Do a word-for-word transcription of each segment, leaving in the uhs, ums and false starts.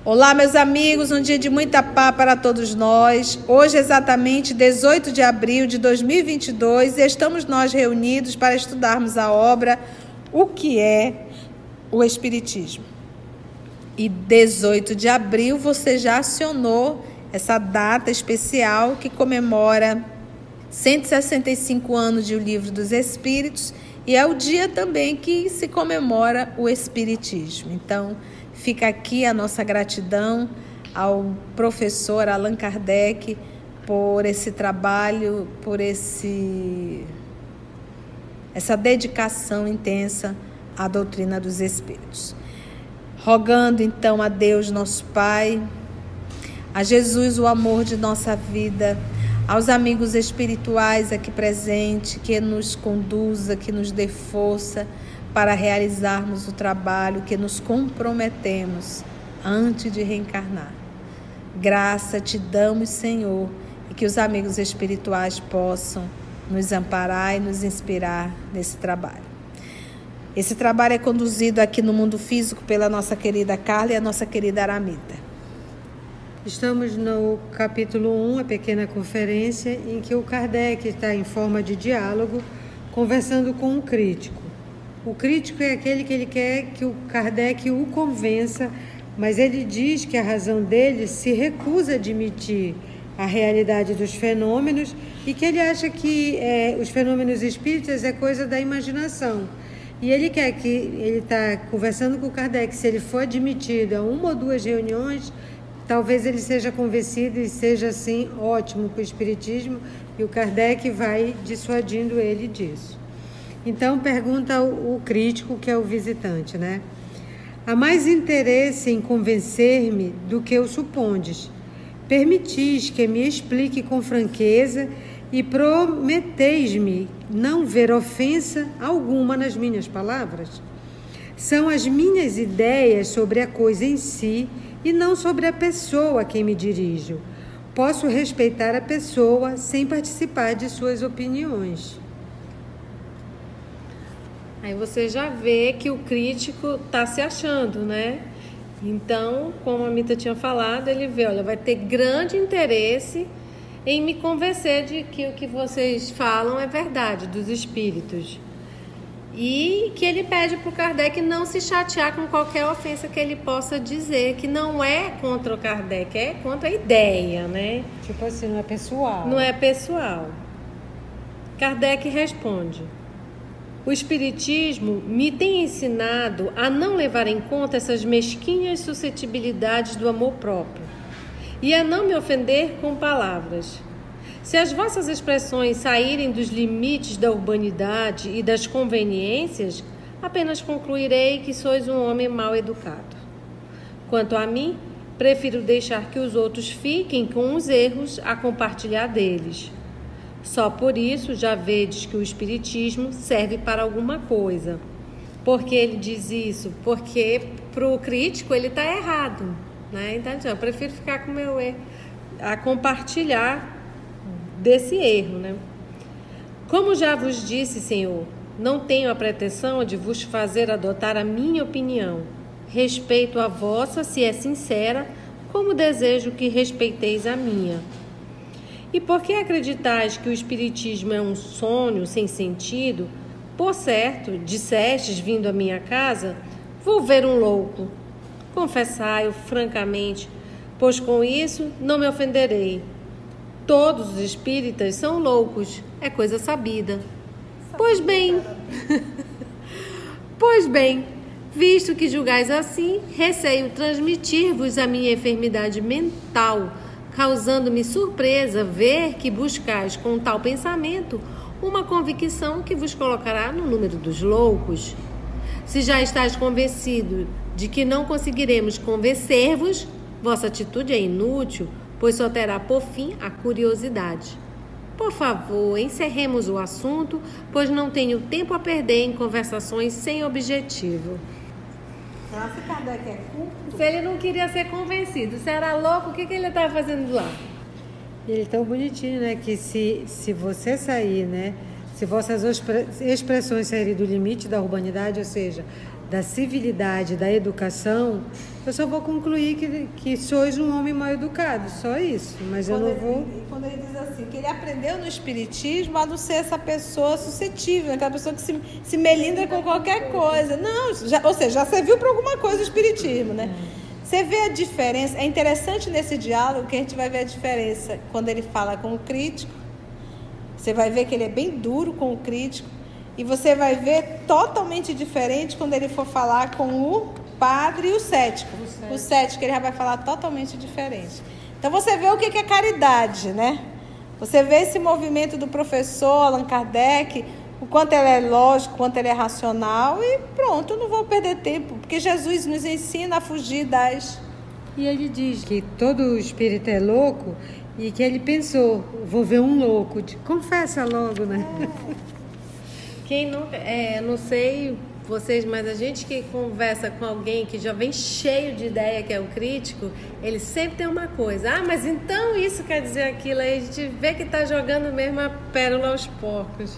Olá, meus amigos, um dia de muita paz para todos nós. Hoje, exatamente dezoito de abril de dois mil e vinte e dois, estamos nós reunidos para estudarmos a obra O que é o Espiritismo. E dezoito de abril você já acionou essa data especial que comemora cento e sessenta e cinco anos de O Livro dos Espíritos e é o dia também que se comemora o Espiritismo. Então, fica aqui a nossa gratidão ao professor Allan Kardec por esse trabalho, por esse, essa dedicação intensa à doutrina dos Espíritos. Rogando então a Deus, nosso Pai, a Jesus, o amor de nossa vida, aos amigos espirituais aqui presentes, que nos conduza, que nos dê força para realizarmos o trabalho que nos comprometemos antes de reencarnar. Graça te damos, Senhor, e que os amigos espirituais possam nos amparar e nos inspirar nesse trabalho. Esse trabalho é conduzido aqui no mundo físico pela nossa querida Carla e a nossa querida Aramita. Estamos no capítulo um, a pequena conferência, em que o Kardec está em forma de diálogo, conversando com um crítico. O crítico é aquele que ele quer que o Kardec o convença, mas ele diz que a razão dele se recusa a admitir a realidade dos fenômenos e que ele acha que é, os fenômenos espíritas é coisa da imaginação. E ele quer que, ele está conversando com o Kardec, se ele for admitido a uma ou duas reuniões, talvez ele seja convencido e seja assim ótimo para o espiritismo, e o Kardec vai dissuadindo ele disso. Então, pergunta o, o crítico, que é o visitante, né? Há mais interesse em convencer-me do que o supondes. Permitis que me explique com franqueza e prometeis-me não ver ofensa alguma nas minhas palavras. São as minhas ideias sobre a coisa em si e não sobre a pessoa a quem me dirijo. Posso respeitar a pessoa sem participar de suas opiniões. Aí você já vê que o crítico está se achando, né? Então, como a Mita tinha falado, ele vê, olha, vai ter grande interesse em me convencer de que o que vocês falam é verdade, dos espíritos. E que ele pede para o Kardec não se chatear com qualquer ofensa que ele possa dizer, que não é contra o Kardec, é contra a ideia, né? Tipo assim, não é pessoal. Não é pessoal. Kardec responde: o Espiritismo me tem ensinado a não levar em conta essas mesquinhas suscetibilidades do amor próprio e a não me ofender com palavras. Se as vossas expressões saírem dos limites da urbanidade e das conveniências, apenas concluirei que sois um homem mal educado. Quanto a mim, prefiro deixar que os outros fiquem com os erros a compartilhar deles. Só por isso já vedes que o Espiritismo serve para alguma coisa. Por que ele diz isso? Porque para o crítico ele está errado, né? Então eu prefiro ficar com o meu erro, a compartilhar desse erro, né? Como já vos disse, Senhor, não tenho a pretensão de vos fazer adotar a minha opinião. Respeito a vossa, se é sincera, como desejo que respeiteis a minha. E por que acreditais que o Espiritismo é um sonho sem sentido? Por certo, dissestes, vindo à minha casa, vou ver um louco. Confessai-o francamente, pois com isso não me ofenderei. Todos os espíritas são loucos, é coisa sabida. Pois bem, pois bem, visto que julgais assim, receio transmitir-vos a minha enfermidade mental, causando-me surpresa ver que buscais com tal pensamento uma convicção que vos colocará no número dos loucos. Se já estáis convencido de que não conseguiremos convencer-vos, vossa atitude é inútil, pois só terá por fim a curiosidade. Por favor, encerremos o assunto, pois não tenho tempo a perder em conversações sem objetivo. Será que Kardec é culto? Se ele não queria ser convencido, se era louco, o que, que ele estava fazendo lá? Ele é tão bonitinho, né? Que se, se você sair, né? Se vossas expressões saírem do limite da urbanidade, ou seja, da civilidade, da educação, eu só vou concluir que, que sois um homem mal educado, só isso. Mas quando eu não vou... Ele, quando ele diz assim, que ele aprendeu no espiritismo a não ser essa pessoa suscetível, aquela pessoa que se, se melindra com qualquer coisa. Não, já, ou seja, já serviu para alguma coisa o espiritismo, né? Você vê a diferença, é interessante nesse diálogo que a gente vai ver a diferença quando ele fala com o crítico. Você vai ver que ele é bem duro com o crítico. E você vai ver totalmente diferente quando ele for falar com o padre e o cético. O cético, o cético ele já vai falar totalmente diferente. Então você vê o que é caridade, né? Você vê esse movimento do professor Allan Kardec, o quanto ele é lógico, o quanto ele é racional, e pronto, eu não vou perder tempo, porque Jesus nos ensina a fugir das... E ele diz que todo espírito é louco e que ele pensou, vou ver um louco. Confessa logo, né? É. Quem não, é, não sei vocês, mas a gente que conversa com alguém que já vem cheio de ideia, que é o crítico, ele sempre tem uma coisa. Ah, mas então isso quer dizer aquilo. Aí a gente vê que está jogando mesmo a pérola aos porcos.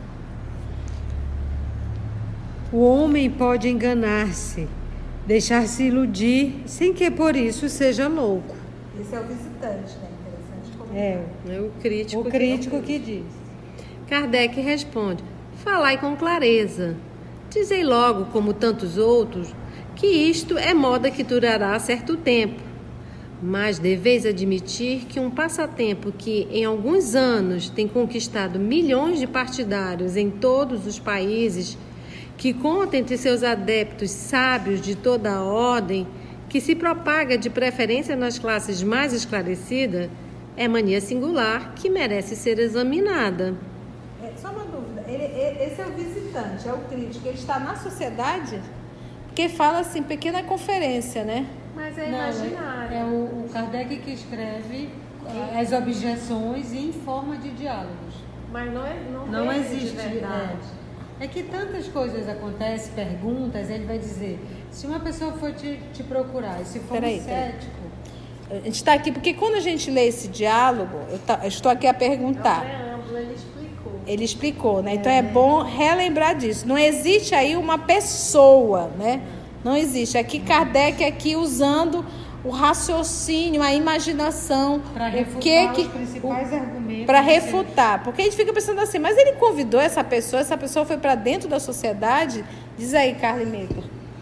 O homem pode enganar-se, deixar-se iludir, sem que por isso seja louco. Esse é o visitante, né? Interessante como é, é o crítico, o crítico que, que diz. Kardec responde: falai com clareza. Dizei logo, como tantos outros, que isto é moda que durará certo tempo. Mas deveis admitir que um passatempo que em alguns anos tem conquistado milhões de partidários em todos os países, que conta entre seus adeptos sábios de toda a ordem, que se propaga de preferência nas classes mais esclarecidas, é mania singular que merece ser examinada. É, só uma dúvida, ele, ele, esse é o visitante, é o crítico, ele está na sociedade? Porque fala assim, pequena conferência, né? Mas é Não, imaginário. É, é o, o Kardec que escreve as objeções em forma de diálogos. Mas não, é, não, não é existe de verdade. É. é que tantas coisas acontecem, perguntas, ele vai dizer, se uma pessoa for te, te procurar, e se for peraí, um cético... Peraí. A gente está aqui, porque quando a gente lê esse diálogo, eu, tá, eu estou aqui a perguntar. É um preâmbulo, ele explicou. Ele explicou, né? Então é bom relembrar disso. Não existe aí uma pessoa, né? Não existe. Aqui Kardec aqui usando o raciocínio, a imaginação, para refutar que, que, os principais argumentos. Para refutar. Porque a gente fica pensando assim, mas ele convidou essa pessoa, essa pessoa foi para dentro da sociedade? Diz aí, Carla Meca.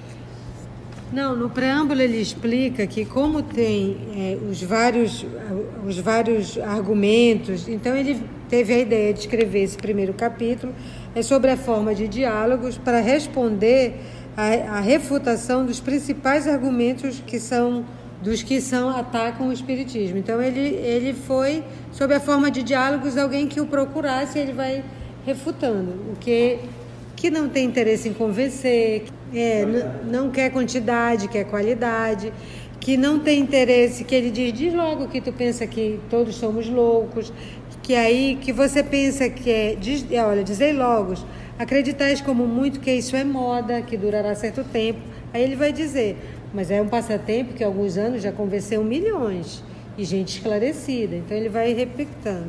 Não, no preâmbulo ele explica que como tem é, os, vários, os vários argumentos, então ele teve a ideia de escrever esse primeiro capítulo, é sobre a forma de diálogos para responder a, a refutação dos principais argumentos que são, dos que são, atacam o espiritismo. Então ele, ele foi, sob a forma de diálogos, alguém que o procurasse, ele vai refutando, o que... que não tem interesse em convencer, é, n- não quer quantidade, quer qualidade, que não tem interesse, que ele diz, diz logo que tu pensa que todos somos loucos, que aí que você pensa que é, diz, é olha, dizei logo, acreditais como muito que isso é moda, que durará certo tempo. Aí ele vai dizer, mas é um passatempo que há alguns anos já convenceu milhões, e gente esclarecida, então ele vai replicando.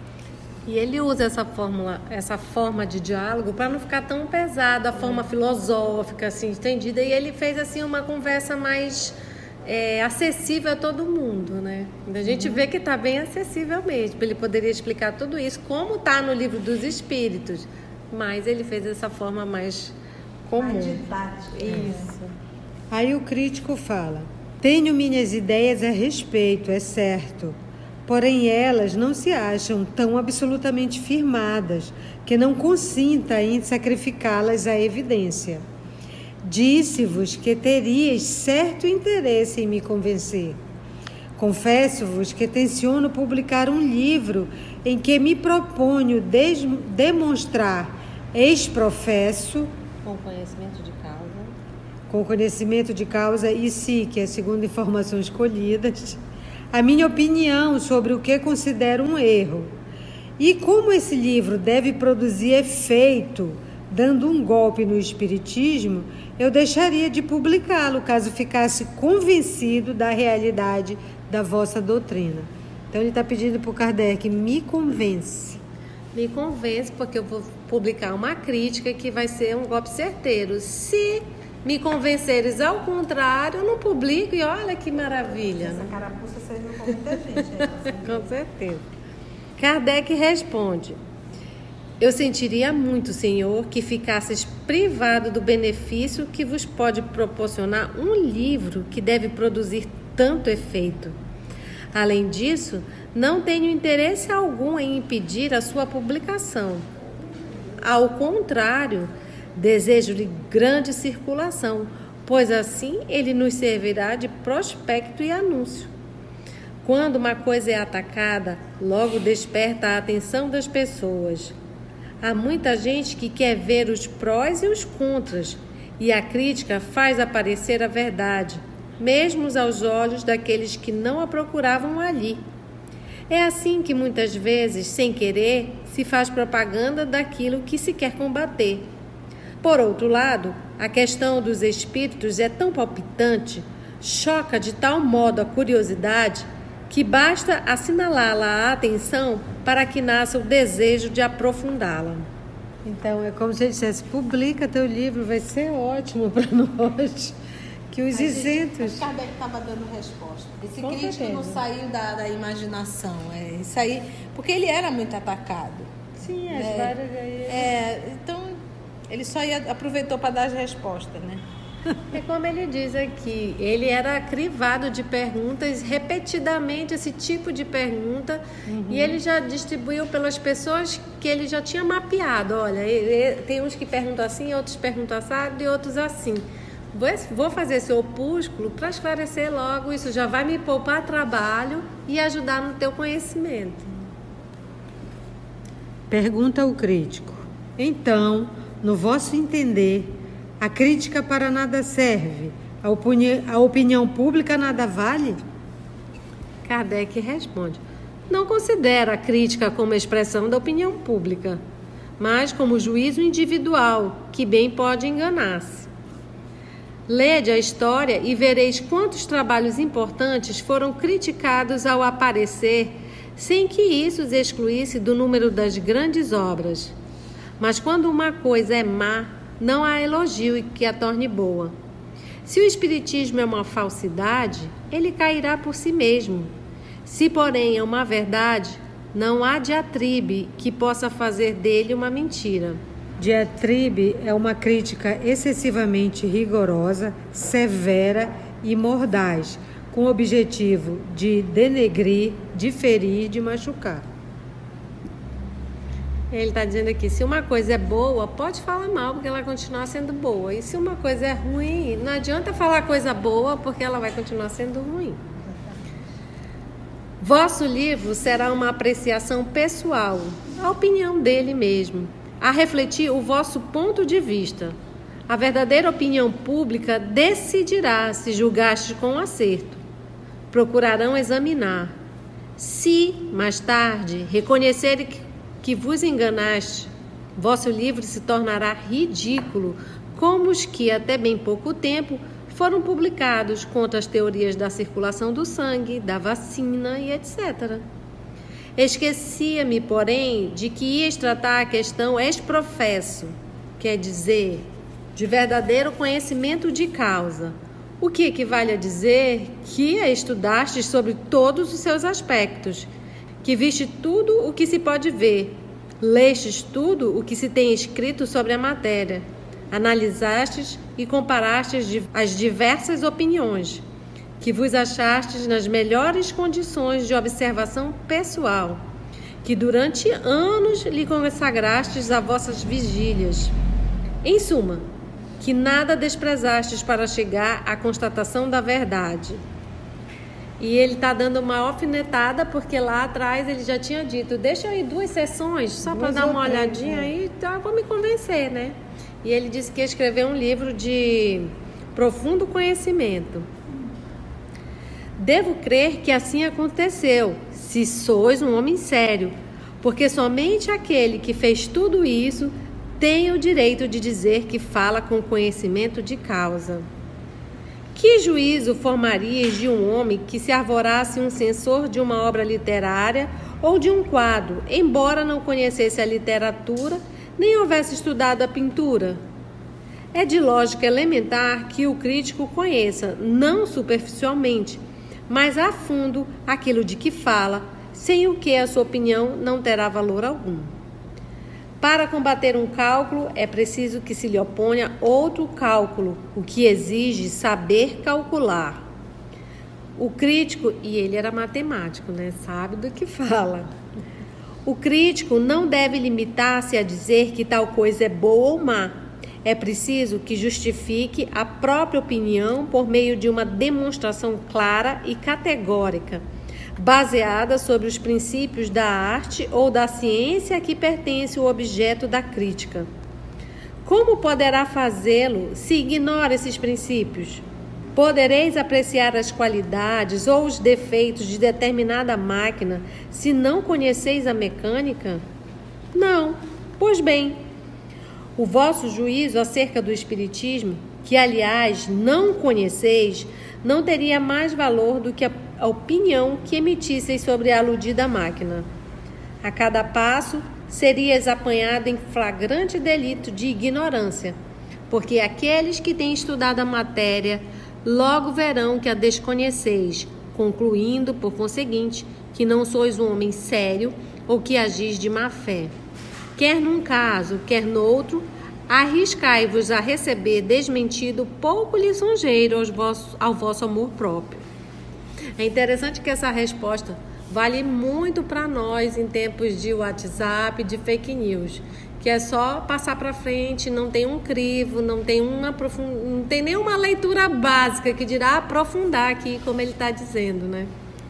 E ele usa essa fórmula, essa forma de diálogo para não ficar tão pesado, a forma filosófica, assim, estendida. E ele fez assim uma conversa mais é, acessível a todo mundo, né? A gente vê que está bem acessível mesmo. Ele poderia explicar tudo isso, como está no livro dos Espíritos, mas ele fez dessa forma mais comum. Mais didática. Isso. Aí o crítico fala, tenho minhas ideias a respeito, é certo. Porém, elas não se acham tão absolutamente firmadas que não consinta em sacrificá-las à evidência. Disse-vos que teríeis certo interesse em me convencer. Confesso-vos que tenciono publicar um livro em que me proponho des- demonstrar ex-professo, Com conhecimento de causa. com conhecimento de causa e si, que é segundo informações colhidas, a minha opinião sobre o que considero um erro. E como esse livro deve produzir efeito, dando um golpe no espiritismo, eu deixaria de publicá-lo, caso ficasse convencido da realidade da vossa doutrina. Então ele está pedindo para o Kardec, me convence. Me convence, porque eu vou publicar uma crítica que vai ser um golpe certeiro. Se me convenceres ao contrário, eu não publico e olha que maravilha. Essa carapuça serviu com muita gente. Né? Com certeza. Kardec responde: eu sentiria muito, Senhor, que ficasses privado do benefício que vos pode proporcionar um livro que deve produzir tanto efeito. Além disso, não tenho interesse algum em impedir a sua publicação. Ao contrário, desejo-lhe grande circulação, pois assim ele nos servirá de prospecto e anúncio. Quando uma coisa é atacada, logo desperta a atenção das pessoas. Há muita gente que quer ver os prós e os contras, e a crítica faz aparecer a verdade, mesmo aos olhos daqueles que não a procuravam ali. É assim que muitas vezes, sem querer, se faz propaganda daquilo que se quer combater. Por outro lado, a questão dos espíritos é tão palpitante, choca de tal modo a curiosidade, que basta assinalá-la à atenção para que nasça o desejo de aprofundá-la. Então, é como se ele dissesse, publica teu livro, vai ser ótimo para nós, que os Mas, isentos... Kardec estava dando resposta. Esse Com crítico certeza. não saiu da, da imaginação, é, isso aí, porque ele era muito atacado. Sim, as É, várias aí... É, então, ele só ia, aproveitou para dar as respostas, né? É como ele diz aqui, ele era crivado de perguntas, repetidamente esse tipo de pergunta, uhum. E ele já distribuiu pelas pessoas que ele já tinha mapeado. Olha, ele, tem uns que perguntam assim, outros perguntam assado e outros assim. Vou, vou fazer esse opúsculo para esclarecer logo, isso já vai me poupar trabalho e ajudar no teu conhecimento. Pergunta o crítico. Então, no vosso entender, a crítica para nada serve? A, opini- a opinião pública nada vale? Kardec responde: não considero a crítica como expressão da opinião pública, mas como juízo individual, que bem pode enganar-se. Lede a história e vereis quantos trabalhos importantes foram criticados ao aparecer, sem que isso os excluísse do número das grandes obras. Mas quando uma coisa é má, não há elogio que a torne boa. Se o espiritismo é uma falsidade, ele cairá por si mesmo. Se, porém, é uma verdade, não há diatribe que possa fazer dele uma mentira. Diatribe é uma crítica excessivamente rigorosa, severa e mordaz, com o objetivo de denegrir, de ferir, de machucar. Ele está dizendo aqui, se uma coisa é boa, pode falar mal, porque ela vai continuar sendo boa. E se uma coisa é ruim, não adianta falar coisa boa, porque ela vai continuar sendo ruim. Vosso livro será uma apreciação pessoal, a opinião dele mesmo, a refletir o vosso ponto de vista. A verdadeira opinião pública decidirá se julgastes com acerto. Procurarão examinar. Se, mais tarde, reconhecerem que que vos enganaste, vosso livro se tornará ridículo, como os que até bem pouco tempo foram publicados contra as teorias da circulação do sangue, da vacina e etcétera. Esquecia-me, porém, de que ias tratar a questão ex-professo, quer dizer, de verdadeiro conhecimento de causa, o que equivale a dizer que a estudastes sobre todos os seus aspectos, que viste tudo o que se pode ver, lestes tudo o que se tem escrito sobre a matéria, analisastes e comparastes as diversas opiniões, que vos achastes nas melhores condições de observação pessoal, que durante anos lhe consagrastes a vossas vigílias. Em suma, que nada desprezastes para chegar à constatação da verdade. E ele está dando uma alfinetada, porque lá atrás ele já tinha dito, deixa aí duas sessões, só para dar uma olhadinha aí, tá, vou me convencer, né? E ele disse que ia escrever um livro de profundo conhecimento. Devo crer que assim aconteceu, se sois um homem sério, porque somente aquele que fez tudo isso tem o direito de dizer que fala com conhecimento de causa. Que juízo formarias de um homem que se arvorasse um censor de uma obra literária ou de um quadro, embora não conhecesse a literatura, nem houvesse estudado a pintura? É de lógica elementar que o crítico conheça, não superficialmente, mas a fundo aquilo de que fala, sem o que a sua opinião não terá valor algum. Para combater um cálculo, é preciso que se lhe oponha outro cálculo, o que exige saber calcular. O crítico, e ele era matemático, né? Sabe do que fala. O crítico não deve limitar-se a dizer que tal coisa é boa ou má. É preciso que justifique a própria opinião por meio de uma demonstração clara e categórica, baseada sobre os princípios da arte ou da ciência a que pertence o objeto da crítica. Como poderá fazê-lo se ignora esses princípios? Podereis apreciar as qualidades ou os defeitos de determinada máquina se não conheceis a mecânica? Não. Pois bem, o vosso juízo acerca do espiritismo, que aliás não conheceis, não teria mais valor do que a a opinião que emitisseis sobre a aludida máquina. A cada passo, serias apanhado em flagrante delito de ignorância, porque aqueles que têm estudado a matéria logo verão que a desconheceis, concluindo, por conseguinte, que não sois um homem sério ou que agis de má fé. Quer num caso, quer noutro, arriscai-vos a receber desmentido pouco lisonjeiro aos vossos, ao vosso amor próprio. É interessante que essa resposta vale muito para nós em tempos de WhatsApp, de fake news, que é só passar para frente, não tem um crivo, não tem, uma profund... não tem nenhuma leitura básica que dirá aprofundar aqui, como ele está dizendo, né?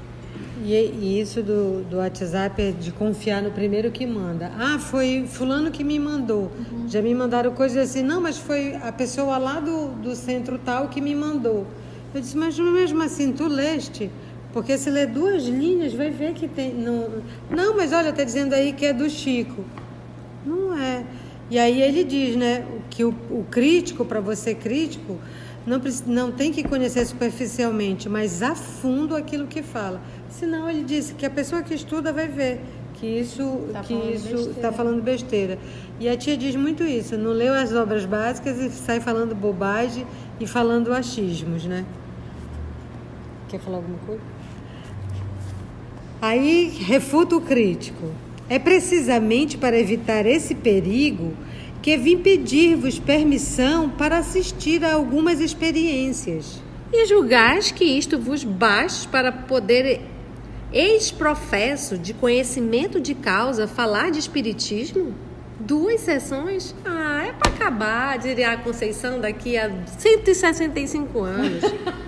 E, e isso do, do WhatsApp é de confiar no primeiro que manda. Ah, foi fulano que me mandou. Uhum. Já me mandaram coisas assim, não, mas foi a pessoa lá do, do centro tal que me mandou. Eu disse, mas mesmo assim, tu leste? Porque se ler duas linhas, vai ver que tem... Não, não mas olha, está dizendo aí que é do Chico. Não é. E aí ele diz, né, que o, o crítico, para você crítico, não, não tem que conhecer superficialmente, mas a fundo aquilo que fala. Senão ele disse que a pessoa que estuda vai ver que isso está que isso tá falando besteira. E a tia diz muito isso, não leu as obras básicas e sai falando bobagem e falando achismos, né? Quer falar alguma coisa? Aí refuta o crítico. É precisamente para evitar esse perigo que vim pedir-vos permissão para assistir a algumas experiências. E julgais que isto vos baste para poder, ex-professo de conhecimento de causa, falar de espiritismo? Duas sessões? Ah, é para acabar, diria a Conceição, daqui a cento e sessenta e cinco anos.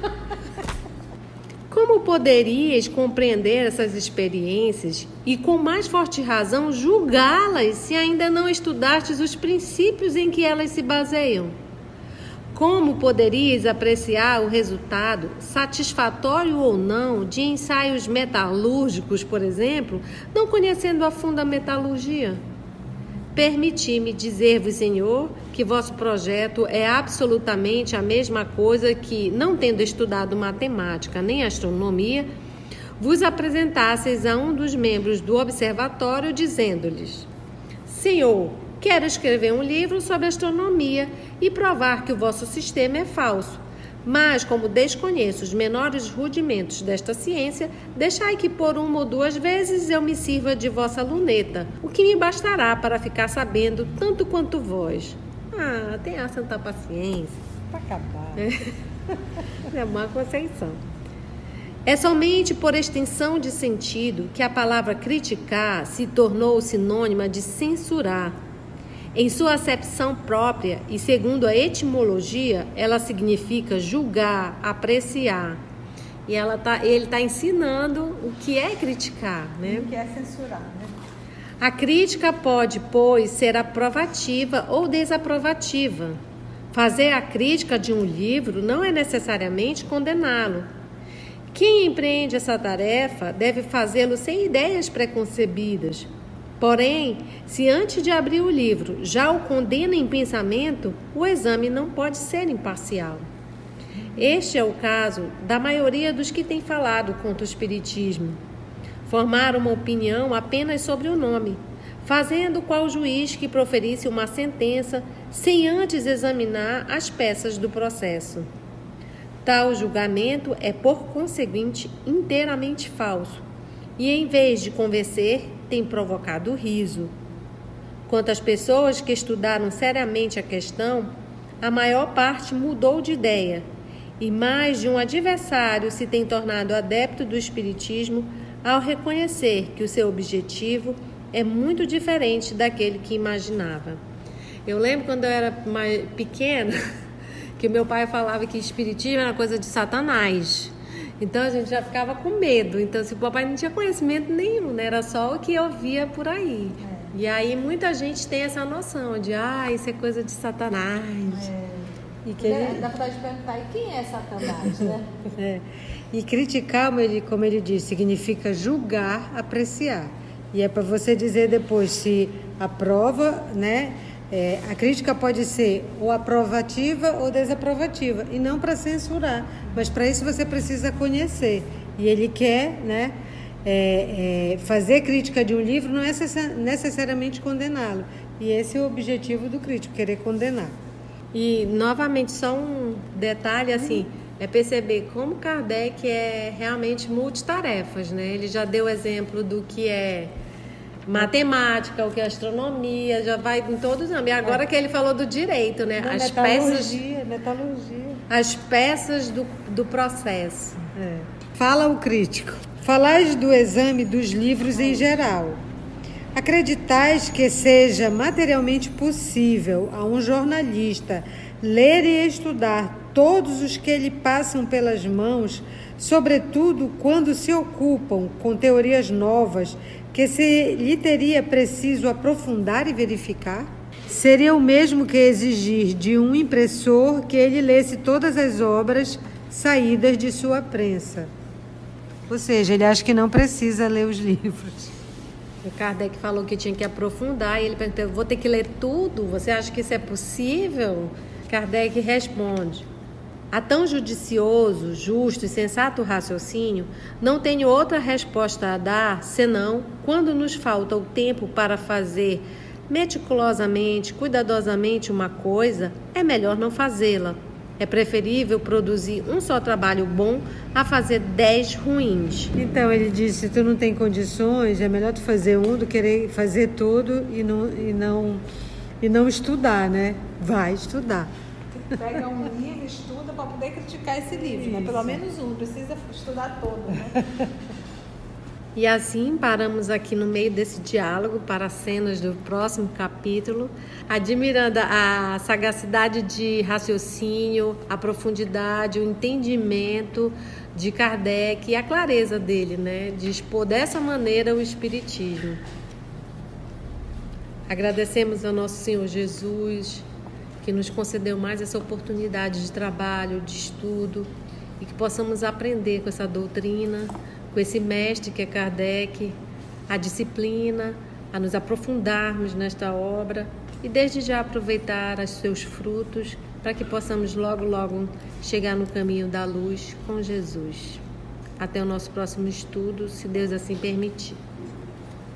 Como poderias compreender essas experiências e, com mais forte razão, julgá-las se ainda não estudastes os princípios em que elas se baseiam? Como poderias apreciar o resultado, satisfatório ou não, de ensaios metalúrgicos, por exemplo, não conhecendo a fundo a metalurgia? Permiti-me dizer-vos, Senhor, que vosso projeto é absolutamente a mesma coisa que, não tendo estudado matemática nem astronomia, vos apresentasseis a um dos membros do observatório dizendo-lhes: Senhor, quero escrever um livro sobre astronomia e provar que o vosso sistema é falso. Mas, como desconheço os menores rudimentos desta ciência, deixai que por uma ou duas vezes eu me sirva de vossa luneta, o que me bastará para ficar sabendo tanto quanto vós. Ah, tenha santa paciência. Para acabar. É, é uma Conceição. É somente por extensão de sentido que a palavra criticar se tornou sinônima de censurar. Em sua acepção própria e segundo a etimologia, ela significa julgar, apreciar. E ela tá, ele está ensinando o que é criticar, né? O que é censurar, né? A crítica pode, pois, ser aprovativa ou desaprovativa. Fazer a crítica de um livro não é necessariamente condená-lo. Quem empreende essa tarefa deve fazê-lo sem ideias preconcebidas. Porém, se antes de abrir o livro já o condena em pensamento, o exame não pode ser imparcial. Este é o caso da maioria dos que têm falado contra o espiritismo. Formaram uma opinião apenas sobre o nome. fazendo qual juiz que proferisse uma sentença sem antes examinar as peças do processo. Tal julgamento é, por conseguinte, inteiramente falso, e em vez de convencer, tem provocado riso. Quanto às pessoas que estudaram seriamente a questão, a maior parte mudou de ideia, e mais de um adversário se tem tornado adepto do espiritismo ao reconhecer que o seu objetivo é muito diferente daquele que imaginava. Eu lembro quando eu era mais pequena, que meu pai falava que espiritismo era coisa de Satanás. Então a gente já ficava com medo. Então, se o papai não tinha conhecimento nenhum, né? Era só o que eu via por aí. É. E aí muita gente tem essa noção de, ah, isso é coisa de Satanás. É. E que ele... Dá vontade de perguntar, e quem é Satanás, né? É. E criticar, como ele, como ele diz, significa julgar, apreciar. E é para você dizer depois se aprova, né? É, a crítica pode ser ou aprovativa ou desaprovativa, e não para censurar, mas para isso você precisa conhecer. E ele quer, né, é, é, fazer crítica de um livro não é necessariamente condená-lo. E esse é o objetivo do crítico, querer condenar. E, novamente, só um detalhe, assim, é perceber como Kardec é realmente multitarefas, né? Ele já deu exemplo do que é matemática, o que é astronomia, já vai em todos os âmbitos. E agora é. que ele falou do direito, né? Não, as metalurgia, peças, metalurgia. As peças do, do processo. É. Fala o crítico. Falais do exame dos livros em geral. Acreditais que seja materialmente possível a um jornalista ler e estudar todos os que lhe passam pelas mãos, sobretudo quando se ocupam com teorias novas que se lhe teria preciso aprofundar e verificar? Seria o mesmo que exigir de um impressor que ele lesse todas as obras saídas de sua prensa. Ou seja, ele acha que não precisa ler os livros. O Kardec falou que tinha que aprofundar e ele perguntou, vou ter que ler tudo? Você acha que isso é possível? Kardec responde, a tão judicioso, justo e sensato raciocínio, não tenho outra resposta a dar, senão, quando nos falta o tempo para fazer meticulosamente, cuidadosamente uma coisa, é melhor não fazê-la. É preferível produzir um só trabalho bom a fazer dez ruins. Então, ele disse, se tu não tem condições, é melhor tu fazer um do que querer fazer tudo e não, e não, e não estudar, né? Vai estudar. Pega um livro, estuda para poder criticar esse livro, né? Pelo menos um, não precisa estudar todo, né? E assim paramos aqui no meio desse diálogo para as cenas do próximo capítulo, admirando a sagacidade de raciocínio, a profundidade, o entendimento de Kardec e a clareza dele, né? De expor dessa maneira o Espiritismo. Agradecemos ao nosso Senhor Jesus, que nos concedeu mais essa oportunidade de trabalho, de estudo, e que possamos aprender com essa doutrina, com esse mestre que é Kardec, a disciplina, a nos aprofundarmos nesta obra e desde já aproveitar os seus frutos para que possamos logo, logo chegar no caminho da luz com Jesus. Até o nosso próximo estudo, se Deus assim permitir.